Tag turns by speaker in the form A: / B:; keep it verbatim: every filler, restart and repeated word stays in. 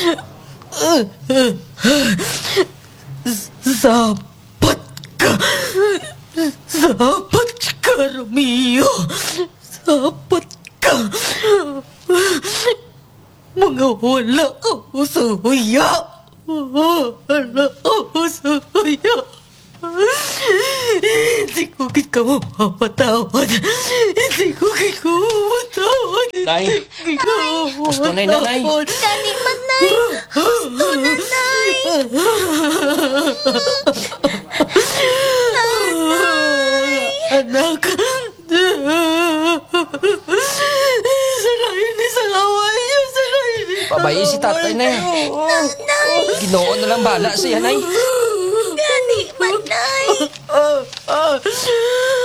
A: Sapat ka. Sapat ka, Romeo. Sapat ka. Mga wala ako sa huya. Wala ako sa huya. Hindi ko ikaw mapatawad. Hindi ko ikaw mapatawad.
B: Nay,
A: Hindi ko
B: gusto na yun, Nay.
C: Gani man, Nay. Gusto na, Nay.
A: Anak. Sarayin ni sa away niyo. Sarayin ni.
B: Pabayi si tatay, Nay. Ginoo na lang bala siya, Nay.
C: Gani man, Nay.
A: Ah, ah.